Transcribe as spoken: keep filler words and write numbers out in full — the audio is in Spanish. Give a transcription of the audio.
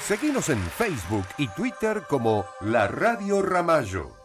Seguinos en Facebook y Twitter como La Radio Ramallo.